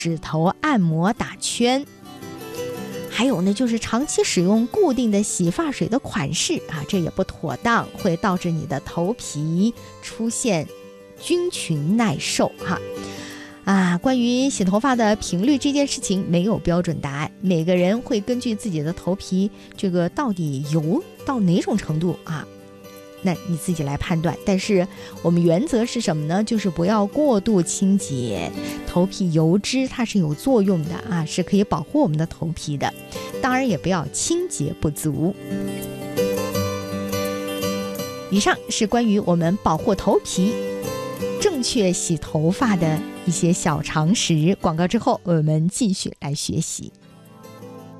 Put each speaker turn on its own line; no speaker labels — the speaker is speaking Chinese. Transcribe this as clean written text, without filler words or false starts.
指头按摩打圈。还有呢，就是长期使用固定的洗发水的款式啊，这也不妥当，会导致你的头皮出现菌群耐受关于洗头发的频率这件事情没有标准答案，每个人会根据自己的头皮这个到底油到哪种程度那你自己来判断。但是我们原则是什么呢？就是不要过度清洁，头皮油脂它是有作用的是可以保护我们的头皮的，当然也不要清洁不足。以上是关于我们保护头皮、正确洗头发的一些小常识。广告之后我们继续来学习。